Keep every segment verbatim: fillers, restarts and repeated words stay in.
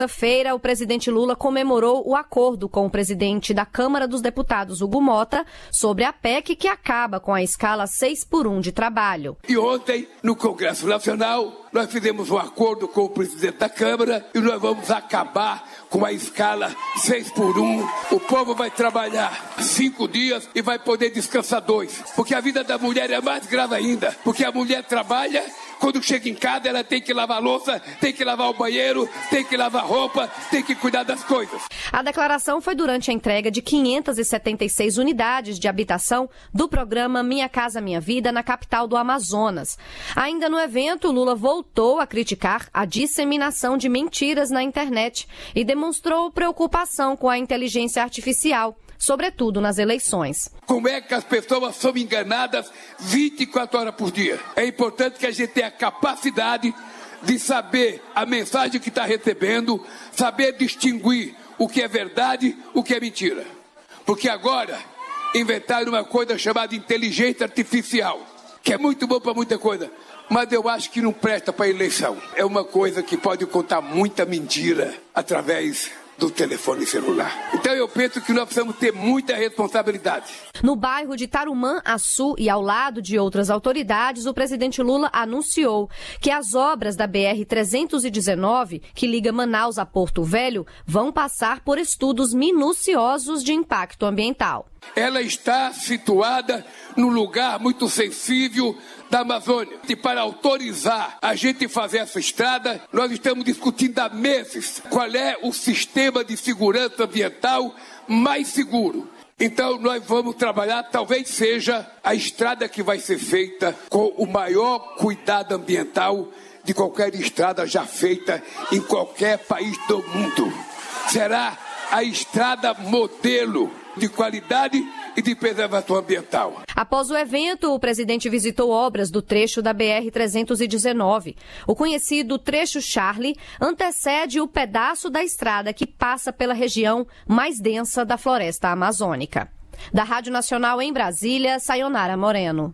Feira, o presidente Lula comemorou o acordo com o presidente da Câmara dos Deputados, Hugo Mota, sobre a P E C que acaba com a escala seis por um de trabalho. E ontem, no Congresso Nacional, nós fizemos um acordo com o presidente da Câmara e nós vamos acabar com a escala seis por um. O povo vai trabalhar cinco dias e vai poder descansar dois. Porque a vida da mulher é mais grave ainda. Porque a mulher trabalha, quando chega em casa ela tem que lavar a louça, tem que lavar o banheiro, tem que lavar roupa, tem que cuidar das coisas. A declaração foi durante a entrega de quinhentas e setenta e seis unidades de habitação do programa Minha Casa Minha Vida na capital do Amazonas. Ainda no evento, Lula voltou a criticar a disseminação de mentiras na internet e demonstrou preocupação com a inteligência artificial, sobretudo nas eleições. Como é que as pessoas são enganadas vinte e quatro horas por dia? É importante que a gente tenha a capacidade de saber a mensagem que está recebendo, saber distinguir o que é verdade, o que é mentira. Porque agora inventaram uma coisa chamada inteligência artificial, que é muito bom para muita coisa, mas eu acho que não presta para eleição. É uma coisa que pode contar muita mentira através do telefone celular. Então eu penso que nós precisamos ter muita responsabilidade. No bairro de Tarumã-Açu e ao lado de outras autoridades, o presidente Lula anunciou que as obras da B R trezentos e dezenove, que liga Manaus a Porto Velho, vão passar por estudos minuciosos de impacto ambiental. Ela está situada num lugar muito sensível da Amazônia. E para autorizar a gente fazer essa estrada, nós estamos discutindo há meses qual é o sistema de segurança ambiental mais seguro. Então nós vamos trabalhar, talvez seja a estrada que vai ser feita com o maior cuidado ambiental de qualquer estrada já feita em qualquer país do mundo. Será a estrada modelo de qualidade e de preservação ambiental. Após o evento, o presidente visitou obras do trecho da B R trezentos e dezenove. O conhecido trecho Charlie antecede o pedaço da estrada que passa pela região mais densa da floresta amazônica. Da Rádio Nacional em Brasília, Sayonara Moreno.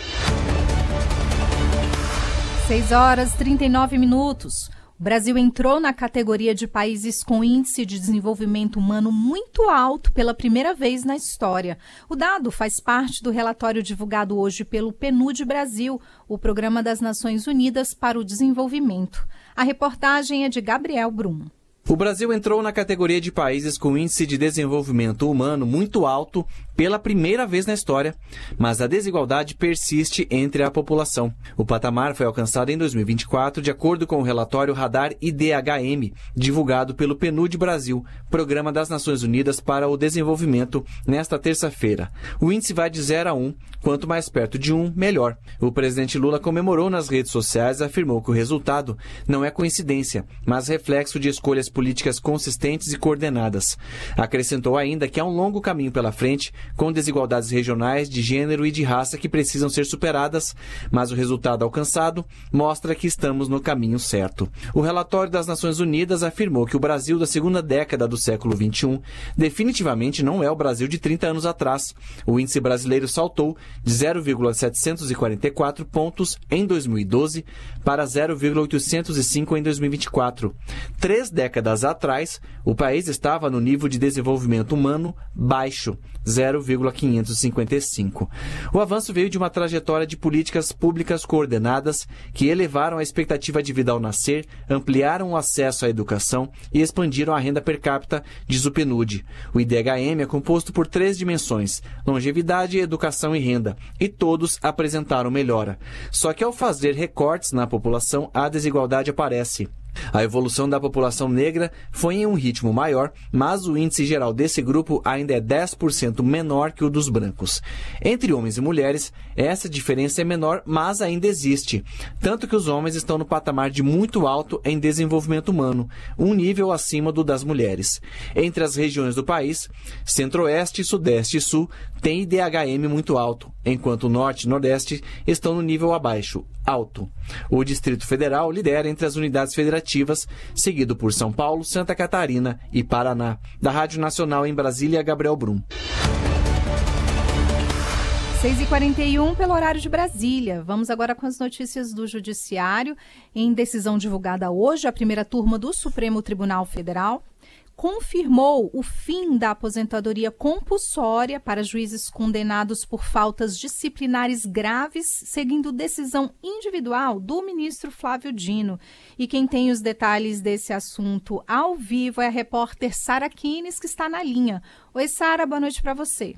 seis horas e trinta e nove minutos. O Brasil entrou na categoria de países com índice de desenvolvimento humano muito alto pela primeira vez na história. O dado faz parte do relatório divulgado hoje pelo PNUD Brasil, o Programa das Nações Unidas para o Desenvolvimento. A reportagem é de Gabriel Brum. O Brasil entrou na categoria de países com índice de desenvolvimento humano muito alto pela primeira vez na história, mas a desigualdade persiste entre a população. O patamar foi alcançado em dois mil e vinte e quatro, de acordo com o relatório Radar I D H M, divulgado pelo PNUD Brasil, Programa das Nações Unidas para o Desenvolvimento, nesta terça-feira. O índice vai de zero a um, quanto mais perto de um, melhor. O presidente Lula comemorou nas redes sociais e afirmou que o resultado não é coincidência, mas reflexo de escolhas políticas consistentes e coordenadas. Acrescentou ainda que há um longo caminho pela frente, com desigualdades regionais, de gênero e de raça que precisam ser superadas, mas o resultado alcançado mostra que estamos no caminho certo. O relatório das Nações Unidas afirmou que o Brasil da segunda década do século vinte e um definitivamente não é o Brasil de trinta anos atrás. O índice brasileiro saltou de zero vírgula setecentos e quarenta e quatro pontos em dois mil e doze para zero vírgula oitocentos e cinco em dois mil e vinte e quatro. Três décadas atrás, o país estava no nível de desenvolvimento humano baixo, zero vírgula quinhentos e cinquenta e cinco. O avanço veio de uma trajetória de políticas públicas coordenadas que elevaram a expectativa de vida ao nascer, ampliaram o acesso à educação e expandiram a renda per capita, diz o PNUD. O I D H M é composto por três dimensões: longevidade, educação e renda, e todos apresentaram melhora. Só que ao fazer recortes na população, a desigualdade aparece. A evolução da população negra foi em um ritmo maior, mas o índice geral desse grupo ainda é dez por cento menor que o dos brancos. Entre homens e mulheres, essa diferença é menor, mas ainda existe. Tanto que os homens estão no patamar de muito alto em desenvolvimento humano, um nível acima do das mulheres. Entre as regiões do país, Centro-Oeste, Sudeste e Sul têm I D H M muito alto, enquanto o Norte e Nordeste estão no nível abaixo, alto. O Distrito Federal lidera entre as unidades federativas, seguido por São Paulo, Santa Catarina e Paraná. Da Rádio Nacional em Brasília, Gabriel Brum. seis e quarenta e um pelo horário de Brasília. Vamos agora com as notícias do Judiciário. Em decisão divulgada hoje, a primeira turma do Supremo Tribunal Federal confirmou o fim da aposentadoria compulsória para juízes condenados por faltas disciplinares graves, seguindo decisão individual do ministro Flávio Dino. E quem tem os detalhes desse assunto ao vivo é a repórter Sara Kines, que está na linha. Oi, Sara, boa noite para você.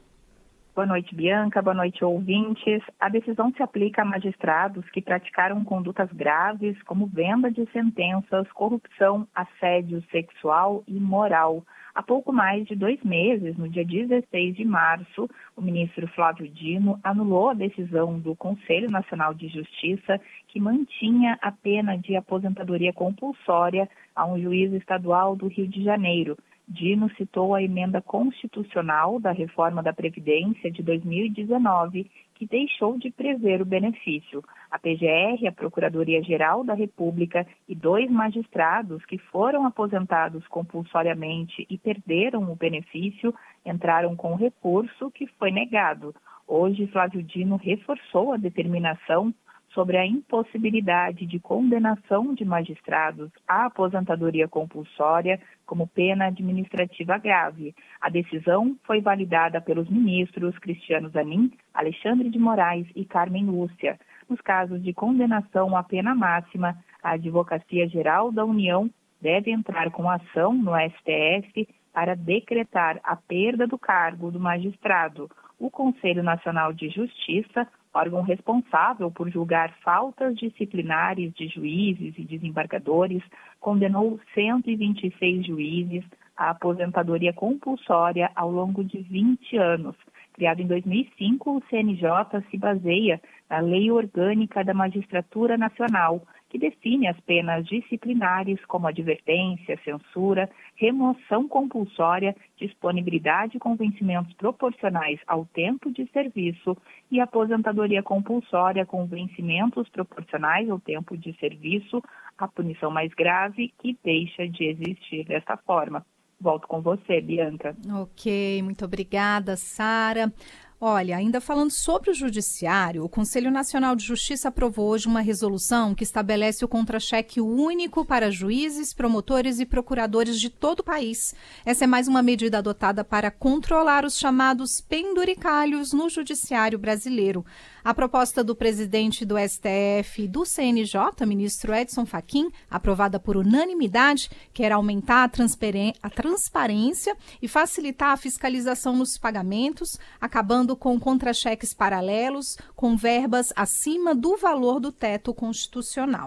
Boa noite, Bianca. Boa noite, ouvintes. A decisão se aplica a magistrados que praticaram condutas graves, como venda de sentenças, corrupção, assédio sexual e moral. Há pouco mais de dois meses, no dia dezesseis de março, o ministro Flávio Dino anulou a decisão do Conselho Nacional de Justiça que mantinha a pena de aposentadoria compulsória a um juiz estadual do Rio de Janeiro. Dino citou a emenda constitucional da reforma da Previdência de dois mil e dezenove, que deixou de prever o benefício. A P G R, a Procuradoria-Geral da República e dois magistrados que foram aposentados compulsoriamente e perderam o benefício entraram com recurso que foi negado. Hoje, Flávio Dino reforçou a determinação sobre a impossibilidade de condenação de magistrados à aposentadoria compulsória como pena administrativa grave. A decisão foi validada pelos ministros Cristiano Zanin, Alexandre de Moraes e Carmen Lúcia. Nos casos de condenação à pena máxima, a Advocacia Geral da União deve entrar com ação no S T F para decretar a perda do cargo do magistrado. O Conselho Nacional de Justiça, órgão responsável por julgar faltas disciplinares de juízes e desembargadores, condenou cento e vinte e seis juízes à aposentadoria compulsória ao longo de vinte anos. Criado em dois mil e cinco, o C N J se baseia na Lei Orgânica da Magistratura Nacional, que define as penas disciplinares como advertência, censura, remoção compulsória, disponibilidade com vencimentos proporcionais ao tempo de serviço e aposentadoria compulsória com vencimentos proporcionais ao tempo de serviço, a punição mais grave que deixa de existir desta forma. Volto com você, Bianca. Ok, muito obrigada, Sara. Olha, ainda falando sobre o Judiciário, o Conselho Nacional de Justiça aprovou hoje uma resolução que estabelece o contra-cheque único para juízes, promotores e procuradores de todo o país. Essa é mais uma medida adotada para controlar os chamados penduricalhos no Judiciário brasileiro. A proposta do presidente do S T F e do C N J, ministro Edson Fachin, aprovada por unanimidade, quer aumentar a, transparen- a transparência e facilitar a fiscalização nos pagamentos, acabando com contra-cheques paralelos, com verbas acima do valor do teto constitucional.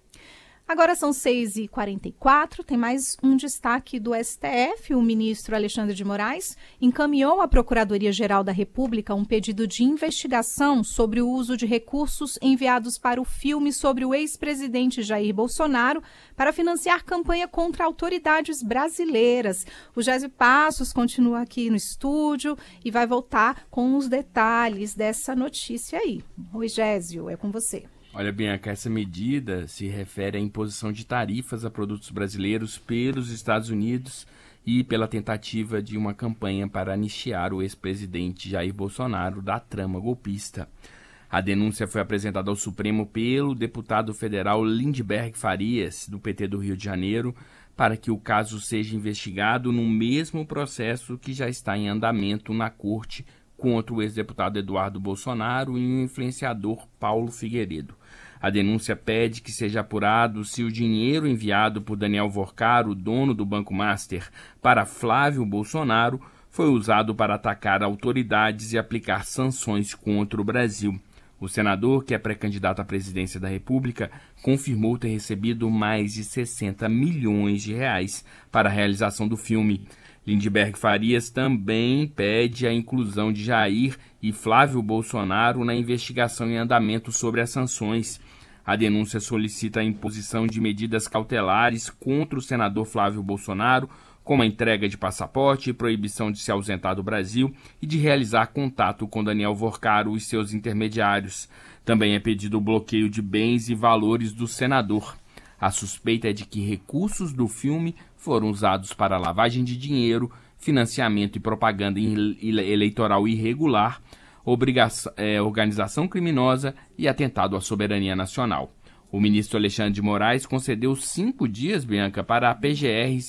Agora são seis e quarenta e quatro, tem mais um destaque do S T F. O ministro Alexandre de Moraes encaminhou à Procuradoria-Geral da República um pedido de investigação sobre o uso de recursos enviados para o filme sobre o ex-presidente Jair Bolsonaro para financiar campanha contra autoridades brasileiras. O Gésio Passos continua aqui no estúdio e vai voltar com os detalhes dessa notícia aí. Oi, Gésio, é com você. Olha, Bianca, essa medida se refere à imposição de tarifas a produtos brasileiros pelos Estados Unidos e pela tentativa de uma campanha para anistiar o ex-presidente Jair Bolsonaro da trama golpista. A denúncia foi apresentada ao Supremo pelo deputado federal Lindbergh Farias, do P T do Rio de Janeiro, para que o caso seja investigado no mesmo processo que já está em andamento na Corte contra o ex-deputado Eduardo Bolsonaro e o influenciador Paulo Figueiredo. A denúncia pede que seja apurado se o dinheiro enviado por Daniel Vorcaro, dono do Banco Master, para Flávio Bolsonaro, foi usado para atacar autoridades e aplicar sanções contra o Brasil. O senador, que é pré-candidato à presidência da República, confirmou ter recebido mais de sessenta milhões de reais para a realização do filme. Lindbergh Farias também pede a inclusão de Jair e Flávio Bolsonaro na investigação em andamento sobre as sanções. A denúncia solicita a imposição de medidas cautelares contra o senador Flávio Bolsonaro, como a entrega de passaporte, proibição de se ausentar do Brasil e de realizar contato com Daniel Vorcaro e seus intermediários. Também é pedido o bloqueio de bens e valores do senador. A suspeita é de que recursos do filme foram usados para lavagem de dinheiro, financiamento e propaganda eleitoral irregular, obrigação, é, organização criminosa e atentado à soberania nacional. O ministro Alexandre de Moraes concedeu cinco dias, Bianca, para a P G R